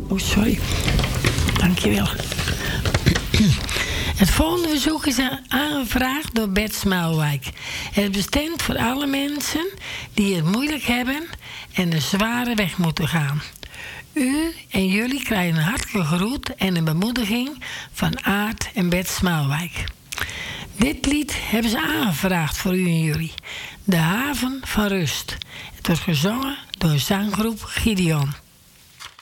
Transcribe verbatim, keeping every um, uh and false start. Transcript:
Oh, sorry. Dankjewel. Het volgende verzoek is aangevraagd door Bert Smuilwijk. Het is bestemd voor alle mensen die het moeilijk hebben en een zware weg moeten gaan. U en jullie krijgen een hartelijke groet en een bemoediging van Aart en Bert Smuilwijk. Dit lied hebben ze aangevraagd voor u en jullie. De haven van rust. Het wordt gezongen door een zanggroep Gideon.